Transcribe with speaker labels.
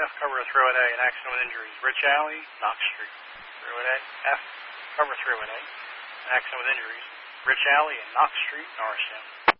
Speaker 1: F, cover 318, an accident with injuries. Rich Alley, Knox Street. 318, F, cover 318, an accident with injuries. Rich Alley and Knox Street, Norristown.